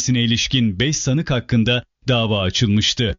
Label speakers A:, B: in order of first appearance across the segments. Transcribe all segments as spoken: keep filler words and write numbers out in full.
A: öldürülmesine ilişkin beş sanık hakkında dava açılmıştı.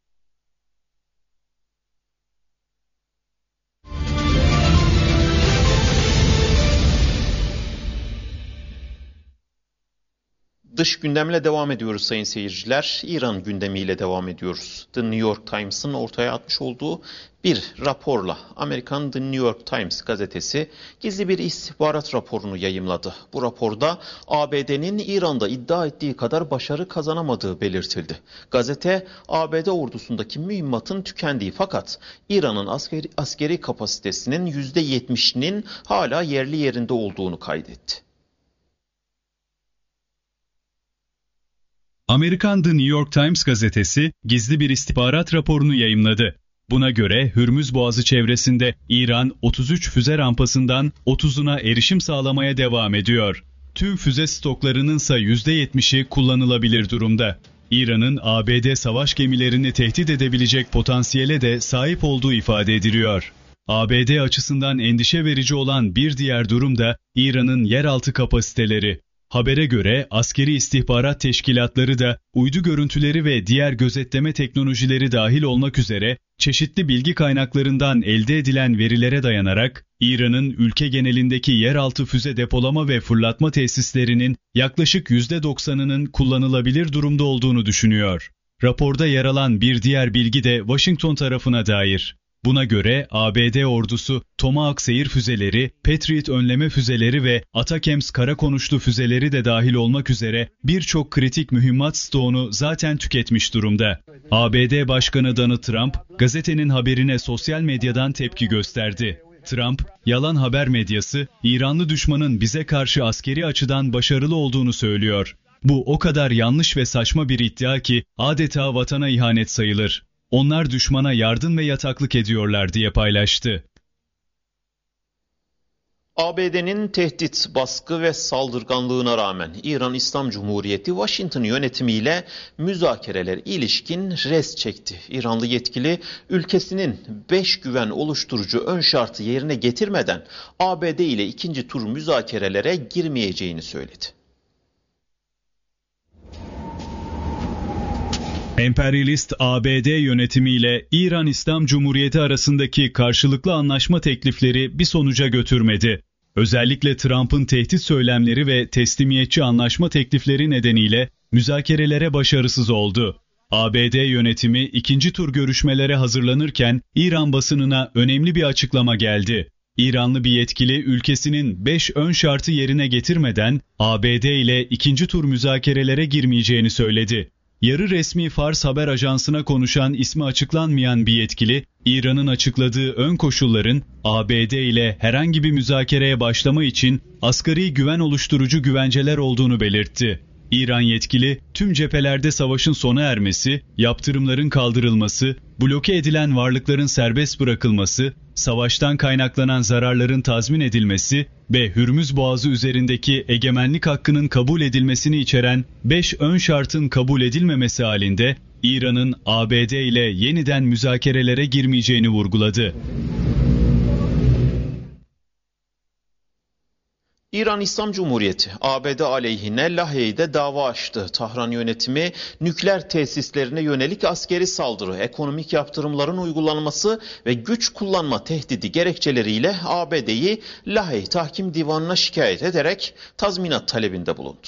B: Dış gündemle devam ediyoruz sayın seyirciler. İran gündemiyle devam ediyoruz. The New York Times'ın ortaya atmış olduğu bir raporla Amerikan The New York Times gazetesi gizli bir istihbarat raporunu yayımladı. Bu raporda A B D'nin İran'da iddia ettiği kadar başarı kazanamadığı belirtildi. Gazete A B D ordusundaki mühimmatın tükendiği fakat İran'ın askeri, askeri kapasitesinin yüzde yetmişinin hala yerli yerinde olduğunu kaydetti.
A: Amerikan The New York Times gazetesi gizli bir istihbarat raporunu yayımladı. Buna göre Hürmüz Boğazı çevresinde İran otuz üç füze rampasından otuzuna erişim sağlamaya devam ediyor. Tüm füze stoklarının ise yüzde yetmişi kullanılabilir durumda. İran'ın A B D savaş gemilerini tehdit edebilecek potansiyele de sahip olduğu ifade ediliyor. A B D açısından endişe verici olan bir diğer durum da İran'ın yeraltı kapasiteleri. Habere göre askeri istihbarat teşkilatları da uydu görüntüleri ve diğer gözetleme teknolojileri dahil olmak üzere çeşitli bilgi kaynaklarından elde edilen verilere dayanarak İran'ın ülke genelindeki yeraltı füze depolama ve fırlatma tesislerinin yaklaşık yüzde doksanının kullanılabilir durumda olduğunu düşünüyor. Raporda yer alan bir diğer bilgi de Washington tarafına dair. Buna göre A B D ordusu Tomahawk seyir füzeleri, Patriot önleme füzeleri ve Atakems kara konuşlu füzeleri de dahil olmak üzere birçok kritik mühimmat stoğunu zaten tüketmiş durumda. A B D Başkanı Donald Trump, gazetenin haberine sosyal medyadan tepki gösterdi. Trump, yalan haber medyası, İranlı düşmanın bize karşı askeri açıdan başarılı olduğunu söylüyor. Bu o kadar yanlış ve saçma bir iddia ki adeta vatana ihanet sayılır. Onlar düşmana yardım ve yataklık ediyorlar diye paylaştı.
B: A B D'nin tehdit, baskı ve saldırganlığına rağmen İran İslam Cumhuriyeti Washington yönetimiyle müzakereler ilişkin rest çekti. İranlı yetkili ülkesinin beş güven oluşturucu ön şartı yerine getirmeden A B D ile ikinci tur müzakerelere girmeyeceğini söyledi.
A: Emperyalist A B D yönetimiyle İran İslam Cumhuriyeti arasındaki karşılıklı anlaşma teklifleri bir sonuca götürmedi. Özellikle Trump'ın tehdit söylemleri ve teslimiyetçi anlaşma teklifleri nedeniyle müzakerelere başarısız oldu. A B D yönetimi ikinci tur görüşmelere hazırlanırken İran basınına önemli bir açıklama geldi. İranlı bir yetkili ülkesinin beş ön şartı yerine getirmeden A B D ile ikinci tur müzakerelere girmeyeceğini söyledi. Yarı resmi Fars haber ajansına konuşan ismi açıklanmayan bir yetkili, İran'ın açıkladığı ön koşulların A B D ile herhangi bir müzakereye başlama için asgari güven oluşturucu güvenceler olduğunu belirtti. İran yetkili, tüm cephelerde savaşın sona ermesi, yaptırımların kaldırılması, bloke edilen varlıkların serbest bırakılması, savaştan kaynaklanan zararların tazmin edilmesi ve Hürmüz Boğazı üzerindeki egemenlik hakkının kabul edilmesini içeren beş ön şartın kabul edilmemesi halinde İran'ın A B D ile yeniden müzakerelere girmeyeceğini vurguladı.
B: İran İslam Cumhuriyeti A B D aleyhine Lahey'de dava açtı. Tahran yönetimi nükleer tesislerine yönelik askeri saldırı, ekonomik yaptırımların uygulanması ve güç kullanma tehdidi gerekçeleriyle A B D'yi Lahey Tahkim Divanı'na şikayet ederek tazminat talebinde bulundu.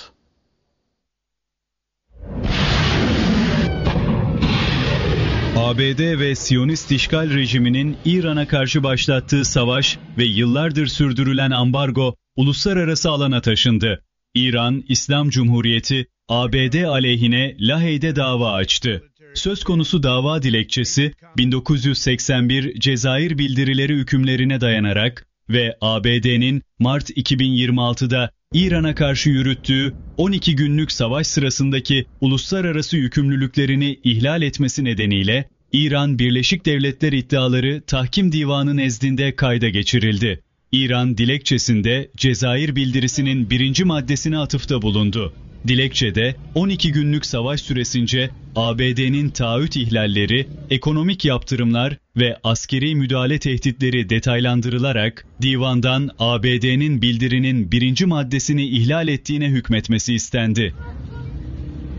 A: A B D ve Siyonist işgal rejiminin İran'a karşı başlattığı savaş ve yıllardır sürdürülen ambargo uluslararası alana taşındı. İran İslam Cumhuriyeti A B D aleyhine Lahey'de dava açtı. Söz konusu dava dilekçesi bin dokuz yüz seksen bir Cezayir bildirileri hükümlerine dayanarak ve A B D'nin Mart iki bin yirmi altıda İran'a karşı yürüttüğü on iki günlük savaş sırasındaki uluslararası yükümlülüklerini ihlal etmesi nedeniyle İran Birleşik Devletler iddiaları Tahkim Divanı nezdinde kayda geçirildi. İran dilekçesinde Cezayir bildirisinin birinci maddesine atıfta bulundu. Dilekçede on iki günlük savaş süresince A B D'nin taahhüt ihlalleri, ekonomik yaptırımlar ve askeri müdahale tehditleri detaylandırılarak divandan A B D'nin bildirinin birinci maddesini ihlal ettiğine hükmetmesi istendi.